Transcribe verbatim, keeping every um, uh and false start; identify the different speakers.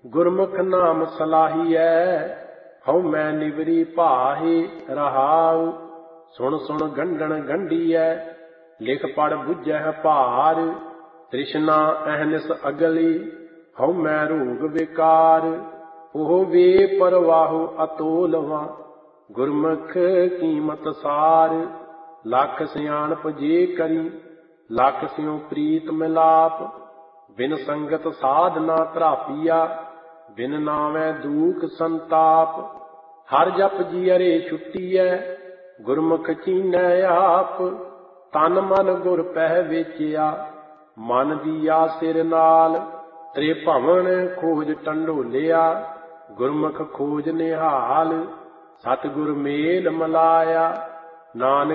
Speaker 1: ਗੁਰਮੁਖ ਨਾਮ ਸਲਾਹੀਐ, ਹਉ ਮੈਂ ਨਿਵਰੀ ਭਾਹੇ ਰਹਾਉ। ਸੁਣ ਸੁਣ ਗੰਢਣ ਗੰਢੀਐ, ਲਿਖ ਪੜ ਬੁੱਝਹਿ ਭਾਰ। ਤ੍ਰਿਸ਼ਨਾ ਅਹਨਿਸ ਅਗਲੀ, ਹਉ ਮੈਂ ਰੋਗ ਵਿਕਾਰ। ਉਹ ਵੇ ਪਰਵਾਹੋ ਅਤੋਲਵਾਂ, ਗੁਰਮੁਖ ਕੀਮਤ ਸਾਰ। ਲੱਖ ਸਿਆਣਪ ਜੇ ਕਰੀ, ਲੱਖ ਸਿਉ ਪ੍ਰੀਤ ਮਿਲਾਪ। ਬਿਨ ਸੰਗਤ ਸਾਧ ਨਾ ਧਰਾਪੀਆ, ਬਿਨ ਨਾਵੈ ਦੂਖ ਸੰਤਾਪ। ਹਰ ਜਪ ਜੀਅਰੇ ਛੁੱਟੀਐ, ਗੁਰਮੁਖ ਚੀਨੈ ਆਪ। ਤਨ ਮਨ ਗੁਰ ਪਹਿ ਵੇਚਿਆ, ਮਨ ਦੀਆ ਸਿਰ ਨਾਲ। ਤ੍ਰਿਭਵਨ ਖੋਜ ਟੰਡੋਲਿਆ, ਗੁਰਮੁਖ ਖੋਜ ਨਿਹਾਲ। ਸਤਿਗੁਰ ਮੇਲ ਮਲਾਇਆ, ਨਾਨਕ